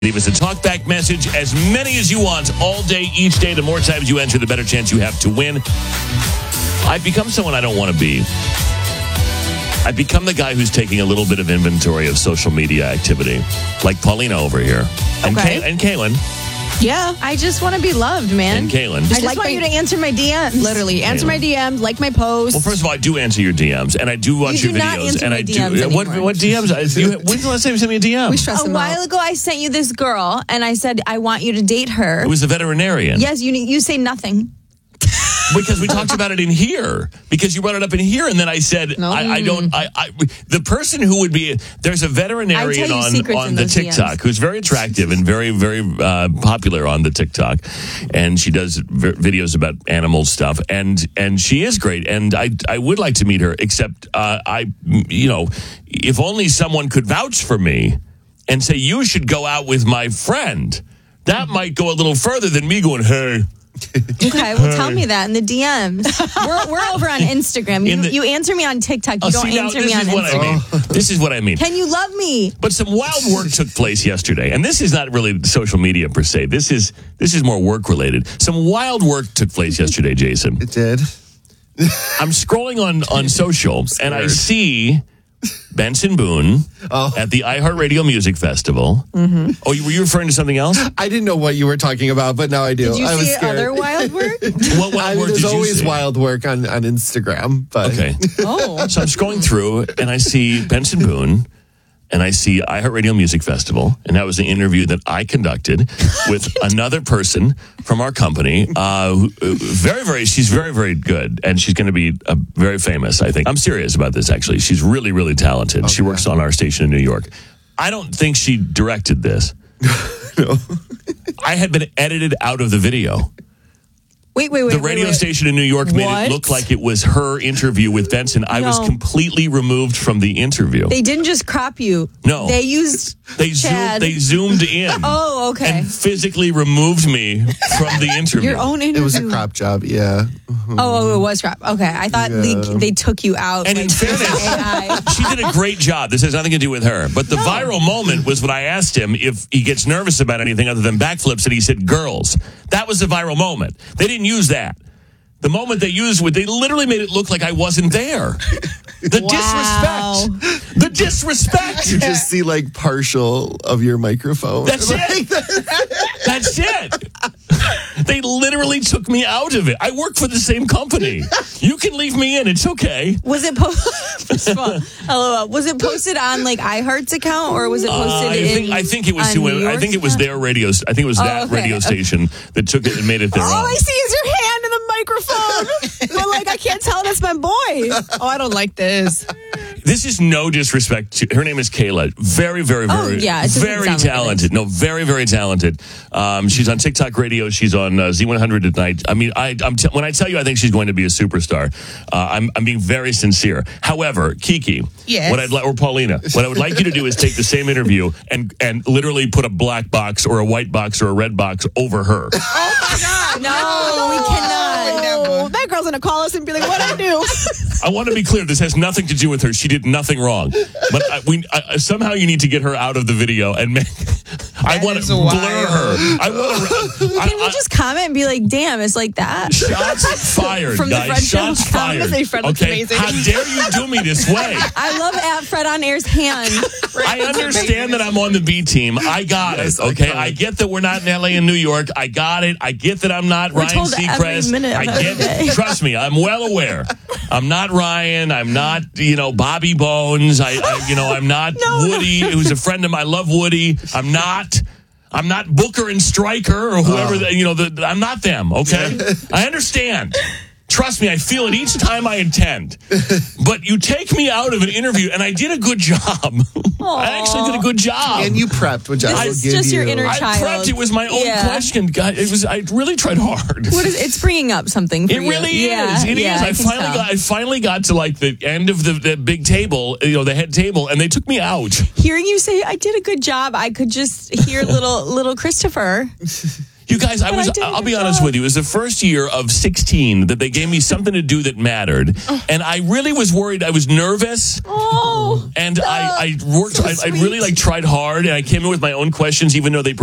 Leave us a talkback message, as many as you want, all day, each day. The more times you answer, the better chance you have to win. I've become someone I don't want to be. I've become the guy who's taking a little bit of inventory of social media activity, like Paulina over here. And, Okay. and Kaylin. Yeah. I just want to be loved, man. And Kaylin. I just want you to answer my DMs. Literally, answer my DMs, like my posts. Well, first of all, I do answer your DMs, and I do watch You your do not videos. answer And my I do. DMs What DMs? When's the last time you sent me a DM? We stress A them while out. ago, I sent you this girl, and I said, I want you to date her. It was the veterinarian. Yes, you say nothing. Because we talked about it in here. Because you brought it up in here, and then I said, No. the person who would be, there's a veterinarian I tell you secrets on in the those TikTok DMs. who's very attractive and very, very popular on the TikTok. And she does videos about animal stuff. And she is great. And I would like to meet her, except if only someone could vouch for me and say, you should go out with my friend. That might go a little further than me going, hey. Okay, well, tell me that in the DMs. We're over on Instagram. You answer me on TikTok. You don't answer me on Instagram. This is what I mean. Can you love me? But some wild work took place yesterday, and this is not really social media per se. This is more work related. Some wild work took place yesterday, Jason. It did. I'm scrolling on social, and I see Benson Boone at the iHeartRadio Music Festival. Mm-hmm. Oh, were you referring to something else? I didn't know what you were talking about, but now I do. Did you I was see scared. other wild work? What wild work There's did you always see? wild work on Instagram. But Okay. Oh. So I'm scrolling through, and I see Benson Boone, and I see iHeartRadio Music Festival, and that was an interview that I conducted with another person from our company. She's very, very good, and she's going to be very famous, I think. I'm serious about this, actually. She's really, really talented. She works on our station in New York. I don't think she directed this. no. I had been edited out of the video. Wait. The radio station in New York made What? it look like it was her interview with Benson. I was No. completely removed from the interview. They didn't just crop you. No. They used Chad. They zoomed in. Oh, okay. And physically removed me from the interview. Your own interview. It was a crop job, yeah. Oh, it was crop. Okay. I thought they took you out. And in fairness, AI. she did a great job. This has nothing to do with her. But the viral moment was when I asked him if he gets nervous about anything other than backflips, and he said girls. That was the viral moment. They didn't use that. The moment they used they literally made it look like I wasn't there. The disrespect. The disrespect. You just see like partial of your microphone. That's it. That's it. They literally took me out of it. I work for the same company. You can leave me in. It's okay. Was it LOL. Was it posted on like iHeart's account, or was it posted I think it was on to New I think it was York's their radio. I think it was that okay. radio station that took it and made it their All own. I see is your hand in the microphone. But like I can't tell that's my boy. Oh, I don't like this. This is no disrespect to her. Name is Kayla. Very, very, very, yeah, it doesn't very sound like talented. No, very, very talented. She's on TikTok radio. She's on Z100 at night. I mean, when I tell you I think she's going to be a superstar, I'm being very sincere. However, Kiki, Yes. or Paulina, what I would like you to do is take the same interview and literally put a black box or a white box or a red box over her. No, we cannot. Never. That girl's gonna call us and be like, "What I do?" I want to be clear. This has nothing to do with her. She did nothing wrong. But somehow you need to get her out of the video and I want to is blur wild. her. I want to. Can we just comment and be like, damn, it's like that? Shots fired, From the guys. Fred Show. Shots I'm gonna fired. say Fred looks Okay, amazing. how dare you do me this way? I love at Fred on Air's hand. I understand that I'm on the B team. I got Yes, it. Okay, okay. I get that we're not in LA and New York. I got it. I get that I'm not We're Ryan told every Seacrest. minute I of every get. day. Trust me, I'm well aware. I'm not Ryan. I'm not Bobby Bones. I'm not Woody, who's a friend of mine. I love Woody. I'm not Booker and Stryker or whoever. I'm not them. Okay, I understand. Trust me, I feel it each time I attend. But you take me out of an interview, and I did a good job. I actually did a good job. And you prepped, which I will This is give just you. your inner I child. prepped. It was my own Yeah. question. God, I really tried hard. It's bringing up something for It you. really Yeah, is. It is. yeah, I finally got to like the end of the big table, the head table, and they took me out. Hearing you say I did a good job, I could just hear little Christopher. You guys, I did a I'll be good honest job. with you. It was the first year of 16 that they gave me something to do that mattered. And I really was worried. I was nervous. Oh. And I worked. I really tried hard, and I came in with my own questions, even though they